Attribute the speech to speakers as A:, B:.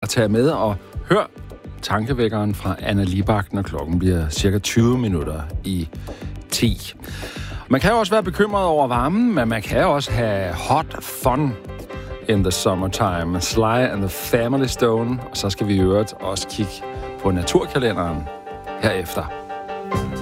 A: at tage med og høre tankevækkeren fra Anna Libak, når klokken bliver cirka 20 minutter i 10. Man kan jo også være bekymret over varmen, men man kan også have hot fun in the summertime. Sly and the Family Stone. Og så skal vi i øvrigt også kigge på naturkalenderen herefter.